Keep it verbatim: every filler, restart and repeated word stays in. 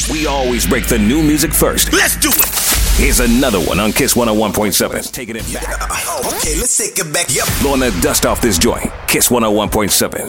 We always break the new music first. Let's do it. Here's another one on Kiss one oh one point seven. Taking it back. Yeah. Oh, okay, let's take it back. Yep. Blowing the dust off this joint. Kiss one oh one point seven.